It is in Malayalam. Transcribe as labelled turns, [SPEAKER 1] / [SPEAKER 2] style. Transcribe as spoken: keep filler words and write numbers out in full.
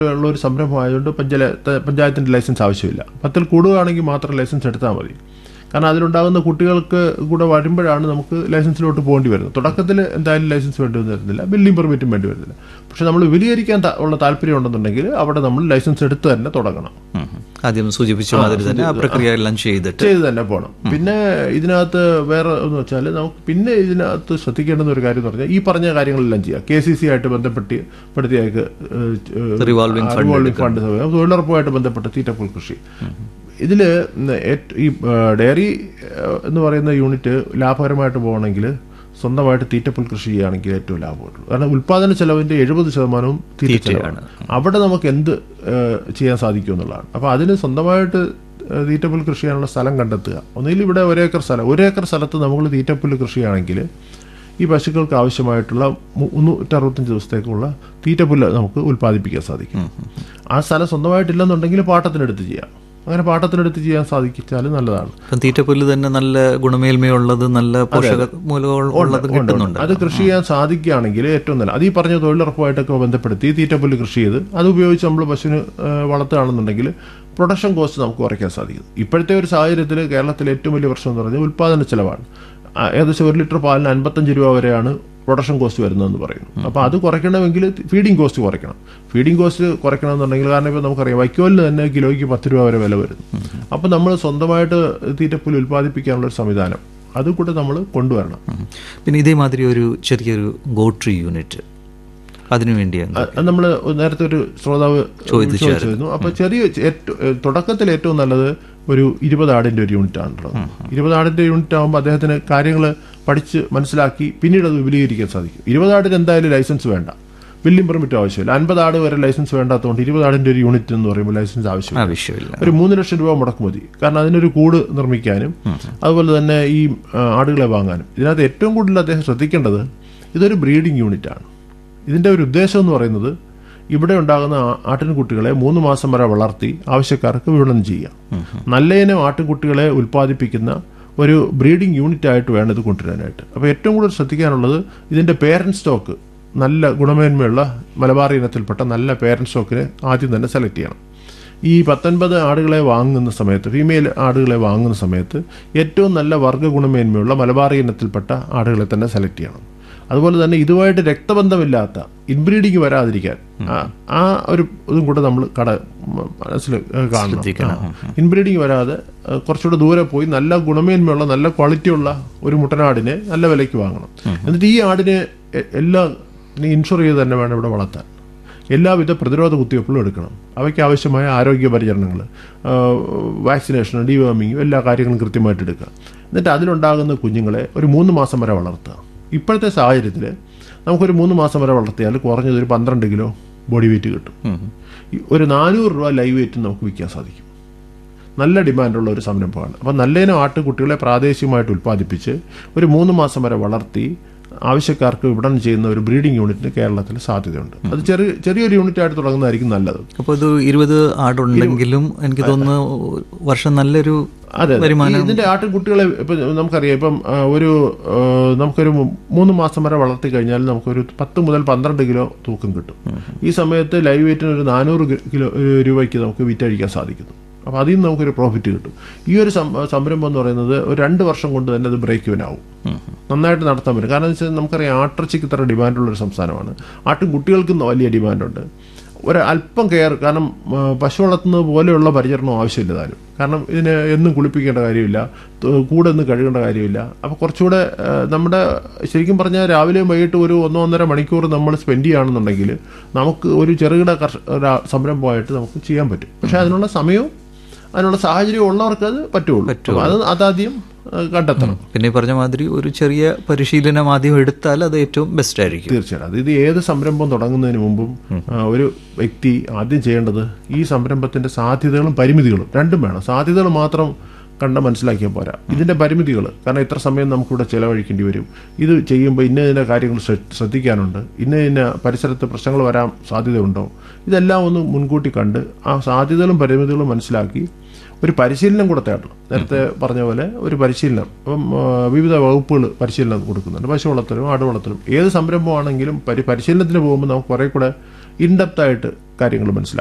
[SPEAKER 1] ഉള്ള ഒരു സംരംഭം ആയതുകൊണ്ട് പഞ്ചായത്ത് പഞ്ചായത്തിൻ്റെ ലൈസൻസ് ആവശ്യമില്ല. പത്തിൽ കൂടുകയാണെങ്കിൽ മാത്രം ലൈസൻസ് എടുത്താൽ മതി. കാരണം അതിലുണ്ടാകുന്ന കുട്ടികൾക്ക് കൂടെ വരുമ്പോഴാണ് നമുക്ക് ലൈസൻസിലോട്ട് പോകേണ്ടി വരുന്നത്. തുടക്കത്തിൽ എന്തായാലും ലൈസൻസ് വേണ്ടി വരുന്നില്ല, ബിൽഡിംഗ് പെർമിറ്റും വേണ്ടി വരുന്നില്ല. പക്ഷെ നമ്മൾ വിപുലീകരിക്കാൻ ഉള്ള താല്പര്യം ഉണ്ടെന്നുണ്ടെങ്കിൽ അവിടെ നമ്മൾ ലൈസൻസ് എടുത്ത് തന്നെ തുടങ്ങണം.
[SPEAKER 2] ആദ്യം സൂചിപ്പിച്ച മാതിരി തന്നെ ആ പ്രക്രിയ എല്ലാം ചെയ്തിട്ട് ചെയ്ത്
[SPEAKER 1] തന്നെ പോകണം. പിന്നെ ഇതിനകത്ത് വേറെ എന്ന് വെച്ചാൽ നമുക്ക് പിന്നെ ഇതിനകത്ത് ശ്രദ്ധിക്കേണ്ടുന്ന ഒരു കാര്യം എന്ന് പറഞ്ഞാൽ ഈ പറഞ്ഞ കാര്യങ്ങളെല്ലാം ചെയ്യാം. കെ സി സി ആയിട്ട് ബന്ധപ്പെട്ട് പെടുത്തിയേക്ക് റിവോൾവിംഗ് ഫണ്ട്, തൊഴിലുറപ്പുമായിട്ട് ബന്ധപ്പെട്ട് തീറ്റപ്പുൽ കൃഷി. ഇതിൽ ഈ ഡയറി എന്ന് പറയുന്ന യൂണിറ്റ് ലാഭകരമായിട്ട് പോകണമെങ്കിൽ സ്വന്തമായിട്ട് തീറ്റപ്പുൽ കൃഷി ചെയ്യുകയാണെങ്കിൽ ഏറ്റവും ലാഭമുള്ളൂ. കാരണം ഉൽപ്പാദന ചെലവിൻ്റെ എഴുപത് ശതമാനവും തീറ്റ ചെലവാണ്. അവിടെ നമുക്ക് എന്ത് ചെയ്യാൻ സാധിക്കും എന്നുള്ളതാണ്. അപ്പോൾ അതിന് സ്വന്തമായിട്ട് തീറ്റപ്പുൽ കൃഷി ചെയ്യാനുള്ള സ്ഥലം കണ്ടെത്തുക. ഒന്നുകിൽ ഇവിടെ ഒരേക്കർ സ്ഥലം ഒരേക്കർ സ്ഥലത്ത് നമ്മൾ തീറ്റപ്പുൽ കൃഷിയാണെങ്കിൽ ഈ പശുക്കൾക്ക് ആവശ്യമായിട്ടുള്ള മുന്നൂറ്ററുപത്തഞ്ച് ദിവസത്തേക്കുള്ള തീറ്റപ്പുല്ല് നമുക്ക് ഉൽപ്പാദിപ്പിക്കാൻ സാധിക്കും. ആ സ്ഥലം സ്വന്തമായിട്ടില്ലെന്നുണ്ടെങ്കിൽ പാട്ടത്തിനെടുത്ത് ചെയ്യാം. അങ്ങനെ പാട്ടത്തിനെടുത്ത് ചെയ്യാൻ സാധിച്ചാൽ നല്ലതാണ്.
[SPEAKER 2] തീറ്റപ്പുല്ല് തന്നെ നല്ല ഗുണമേന്മയുള്ളത്, നല്ല പോഷക മൂലമുള്ളത് കിട്ടുന്നുണ്ട്.
[SPEAKER 1] അത് കൃഷി ചെയ്യാൻ സാധിക്കുകയാണെങ്കിൽ ഏറ്റവും നല്ല. അത് ഈ പറഞ്ഞ തൊഴിലുറപ്പുമായിട്ടൊക്കെ ബന്ധപ്പെടുത്തി തീറ്റപ്പുല്ല് കൃഷി ചെയ്ത് അത് ഉപയോഗിച്ച് നമ്മൾ പശുവിന് വളർത്തുകയാണെന്നുണ്ടെങ്കിൽ പ്രൊഡക്ഷൻ കോസ്റ്റ് നമുക്ക് കുറയ്ക്കാൻ സാധിക്കും. ഇപ്പോഴത്തെ ഒരു സാഹചര്യത്തിൽ കേരളത്തിലെ ഏറ്റവും വലിയ പ്രശ്നം എന്ന് പറഞ്ഞാൽ ഉൽപ്പാദന ചെലവാണ്. ഏകദേശം ഒരു ലിറ്റർ പാലിന് അൻപത്തഞ്ച് രൂപ വരെയാണ് പ്രൊഡക്ഷൻ കോസ്റ്റ് വരുന്നതെന്ന് പറയുന്നു. അപ്പോൾ അത് കുറയ്ക്കണമെങ്കിൽ ഫീഡിംഗ് കോസ്റ്റ് കുറയ്ക്കണം. ഫീഡിംഗ് കോസ്റ്റ് കുറയ്ക്കണമെന്നുണ്ടെങ്കിൽ കാരണം ഇപ്പോൾ നമുക്കറിയാം വൈക്കോലിന് തന്നെ കിലോയ്ക്ക് പത്ത് രൂപ വരെ വില വരുന്നു. അപ്പോൾ നമ്മൾ സ്വന്തമായിട്ട് തീറ്റപ്പുല്ല് ഉൽപ്പാദിപ്പിക്കാനുള്ളൊരു സംവിധാനം അതുകൂടെ നമ്മൾ കൊണ്ടുവരണം.
[SPEAKER 2] പിന്നെ ഇതേമാതിരി ഒരു ചെറിയൊരു ഗോട്രി യൂണിറ്റ് അതിനു വേണ്ടിയാണ്
[SPEAKER 1] നമ്മൾ നേരത്തെ ഒരു ശ്രോതാവ് ചോദിച്ചിരുന്നു. അപ്പോൾ ചെറിയ തുടക്കത്തിൽ ഏറ്റവും നല്ലത് ഒരു ഇരുപത് ആടിൻ്റെ ഒരു യൂണിറ്റ് ആണുള്ളത്. ഇരുപത് ആടിൻ്റെ യൂണിറ്റ് ആകുമ്പോൾ അദ്ദേഹത്തിന് കാര്യങ്ങൾ പഠിച്ച് മനസ്സിലാക്കി പിന്നീട് അത് വിപുലീകരിക്കാൻ സാധിക്കും. ഇരുപത് ആടിന് എന്തായാലും ലൈസൻസ് വേണ്ട, ബിൽഡിംഗ് പെർമിറ്റ് ആവശ്യമില്ല. അൻപത് ആട് വരെ ലൈസൻസ് വേണ്ടാത്തതുകൊണ്ട് ഇരുപത് ആടിൻ്റെ ഒരു യൂണിറ്റ് എന്ന് പറയുമ്പോൾ ലൈസൻസ് ആവശ്യമില്ല. ഒരു മൂന്ന് ലക്ഷം രൂപ മുടക്ക് മതി. കാരണം അതിനൊരു കൂട് നിർമ്മിക്കാനും അതുപോലെ തന്നെ ഈ ആടുകളെ വാങ്ങാനും. ഇതിനകത്ത് ഏറ്റവും കൂടുതൽ അദ്ദേഹം ശ്രദ്ധിക്കേണ്ടത് ഇതൊരു ബ്രീഡിംഗ് യൂണിറ്റാണ്. ഇതിൻ്റെ ഒരു ഉദ്ദേശം എന്ന് പറയുന്നത് ഇവിടെ ഉണ്ടാകുന്ന ആട്ടിൻകുട്ടികളെ മൂന്ന് മാസം വരെ വളർത്തി ആവശ്യക്കാർക്ക് വിപണനം ചെയ്യാം. നല്ല ഇനം ആട്ടിൻകുട്ടികളെ ഉൽപ്പാദിപ്പിക്കുന്ന ഒരു ബ്രീഡിംഗ് യൂണിറ്റ് ആയിട്ട് വേണം ഇത് കൊണ്ടുവരാനായിട്ട്. അപ്പോൾ ഏറ്റവും കൂടുതൽ ശ്രദ്ധിക്കാനുള്ളത് ഇതിൻ്റെ പേരൻറ് സ്റ്റോക്ക് നല്ല ഗുണമേന്മയുള്ള മലബാർ ഇനത്തിൽപ്പെട്ട നല്ല പേരൻറ് സ്റ്റോക്കിനെ ആദ്യം തന്നെ സെലക്ട് ചെയ്യണം. ഈ പത്തൊൻപത് ആടുകളെ വാങ്ങുന്ന സമയത്ത്, ഫീമെയിൽ ആടുകളെ വാങ്ങുന്ന സമയത്ത് ഏറ്റവും നല്ല വർഗ്ഗ ഗുണമേന്മയുള്ള മലബാർ ഇനത്തിൽപ്പെട്ട ആടുകളെ തന്നെ സെലക്ട് ചെയ്യണം. അതുപോലെ തന്നെ ഇതുമായിട്ട് രക്തബന്ധമില്ലാത്ത ഇൻബ്രീഡിങ് വരാതിരിക്കാൻ ആ ഒരു ഇതും കൂടെ നമ്മൾ കട മനസ്സിൽ കാണണം. ഇൻബ്രീഡിങ് വരാതെ കുറച്ചുകൂടെ ദൂരെ പോയി നല്ല ഗുണമേന്മയുള്ള നല്ല ക്വാളിറ്റിയുള്ള ഒരു മുട്ടനാടിനെ നല്ല വിലയ്ക്ക് വാങ്ങണം. എന്നിട്ട് ഈ ആടിനെ എല്ലാ ഇൻഷുർ ചെയ്ത് തന്നെ വേണം ഇവിടെ വളർത്താൻ. എല്ലാവിധ പ്രതിരോധ കുത്തിവയ്പ്പുകളും എടുക്കണം. അവയ്ക്ക് ആവശ്യമായ ആരോഗ്യ പരിചരണങ്ങൾ, വാക്സിനേഷനും ഡിവേമിങ്ങും എല്ലാ കാര്യങ്ങളും കൃത്യമായിട്ട് എടുക്കുക. എന്നിട്ട് അതിലുണ്ടാകുന്ന കുഞ്ഞുങ്ങളെ ഒരു മൂന്ന് മാസം വരെ വളർത്തുക. ഇപ്പോഴത്തെ സാഹചര്യത്തിൽ നമുക്കൊരു മൂന്ന് മാസം വരെ വളർത്തിയാൽ കുറഞ്ഞത് ഒരു പന്ത്രണ്ട് കിലോ ബോഡി വെയിറ്റ് കിട്ടും. ഒരു നാനൂറ് രൂപ ലൈവ് വെയിറ്റ് നമുക്ക് വിൽക്കാൻ സാധിക്കും. നല്ല ഡിമാൻഡുള്ള ഒരു സംരംഭമാണ്. അപ്പം നല്ലതിനും ആട്ടുകുട്ടികളെ പ്രാദേശികമായിട്ട് ഉൽപ്പാദിപ്പിച്ച് ഒരു മൂന്ന് മാസം വരെ വളർത്തി ആവശ്യക്കാർക്ക് വിപണനം ചെയ്യുന്ന ഒരു ബ്രീഡിംഗ് യൂണിറ്റിന് കേരളത്തിൽ സാധ്യതയുണ്ട്. അത് ചെറിയ ചെറിയൊരു യൂണിറ്റ് ആയിട്ട് തുടങ്ങുന്നതായിരിക്കും നല്ലത്.
[SPEAKER 2] അപ്പോൾ ഇത് ഇരുപത് ആടുണ്ടെങ്കിലും എനിക്ക് തോന്നുന്നു വർഷം നല്ലൊരു
[SPEAKER 1] അതെ ഇതിൻ്റെ ആട്ടിൻകുട്ടികളെ ഇപ്പം നമുക്കറിയാം. ഇപ്പം ഒരു നമുക്കൊരു മൂന്ന് മാസം വരെ വളർത്തി കഴിഞ്ഞാൽ നമുക്കൊരു പത്ത് മുതൽ പന്ത്രണ്ട് കിലോ തൂക്കം കിട്ടും. ഈ സമയത്ത് ലൈവ് വെയിറ്റിന് ഒരു നാനൂറ് കിലോ രൂപയ്ക്ക് നമുക്ക് വിറ്റഴിക്കാൻ സാധിക്കുന്നു. അപ്പോൾ അതിൽ നിന്ന് നമുക്കൊരു പ്രോഫിറ്റ് കിട്ടും. ഈ ഒരു സംരംഭം എന്ന് പറയുന്നത് ഒരു രണ്ട് വർഷം കൊണ്ട് തന്നെ അത് ബ്രേക്ക് ഇവൻ ആവും, നന്നായിട്ട് നടത്താൻ പറ്റും. കാരണം എന്ന് വെച്ചാൽ നമുക്കറിയാം ആട്ടിറച്ചിക്ക് ഇത്ര ഡിമാൻഡുള്ളൊരു സംസ്ഥാനമാണ്. ആട്ടിൻകുട്ടികൾക്കും വലിയ ഡിമാൻഡുണ്ട്. ഒരു അല്പം കെയർ, കാരണം പശു വളർത്തുന്നത് പോലെയുള്ള പരിചരണം ആവശ്യമില്ല താനും. കാരണം ഇതിന് എന്നും കുളിപ്പിക്കേണ്ട കാര്യമില്ല, കൂടെ ഒന്നും കഴുകേണ്ട കാര്യമില്ല. അപ്പോൾ കുറച്ചുകൂടെ നമ്മുടെ ശരിക്കും പറഞ്ഞാൽ രാവിലെയും വൈകിട്ട് ഒരു ഒന്നോ ഒന്നര മണിക്കൂർ നമ്മൾ സ്പെൻഡ് ചെയ്യുകയാണെന്നുണ്ടെങ്കിൽ നമുക്ക് ഒരു ചെറുകിട കർഷക സംരംഭമായിട്ട് നമുക്ക് ചെയ്യാൻ പറ്റും. പക്ഷേ അതിനുള്ള സമയവും അതിനുള്ള സാഹചര്യം ഉള്ളവർക്ക് അത് പറ്റുള്ളൂ. അത് അതാദ്യം കണ്ടെത്തണം.
[SPEAKER 2] പിന്നെ പറഞ്ഞ മാതിരി ഒരു ചെറിയ പരിശീലനം ആദ്യം എടുത്താൽ അത് ഏറ്റവും ബെസ്റ്റ് ആയിരിക്കും.
[SPEAKER 1] തീർച്ചയായിട്ടും. അത് ഇത് ഏത് സംരംഭം തുടങ്ങുന്നതിന് മുമ്പും ഒരു വ്യക്തി ആദ്യം ചെയ്യേണ്ടത് ഈ സംരംഭത്തിന്റെ സാധ്യതകളും പരിമിതികളും രണ്ടും വേണം. സാധ്യതകൾ മാത്രം കണ്ട മനസ്സിലാക്കിയാൽ പോരാ, ഇതിൻ്റെ പരിമിതികൾ. കാരണം ഇത്ര സമയം നമുക്കിവിടെ ചിലവഴിക്കേണ്ടി വരും, ഇത് ചെയ്യുമ്പോൾ ഇന്ന ഇന്ന കാര്യങ്ങൾ ശ്രദ്ധിക്കാനുണ്ട്, ഇന്ന ഇന്ന പരിസരത്ത് പ്രശ്നങ്ങൾ വരാൻ സാധ്യതയുണ്ടോ, ഇതെല്ലാം ഒന്ന് മുൻകൂട്ടി കണ്ട് ആ സാധ്യതകളും പരിമിതികളും മനസ്സിലാക്കി ഒരു പരിശീലനം കൂടെ തേടണം. നേരത്തെ പറഞ്ഞ പോലെ ഒരു പരിശീലനം. അപ്പം വിവിധ വകുപ്പുകൾ പരിശീലനം കൊടുക്കുന്നുണ്ട്. പശു വളർത്തലും ആട് വളർത്തലും ഏത് സംരംഭമാണെങ്കിലും പരി പരിശീലനത്തിന് പോകുമ്പോൾ നമുക്ക് കുറേ കൂടെ ഇൻഡെപ്തായിട്ട് കാര്യങ്ങൾ മനസ്സിലാക്കും.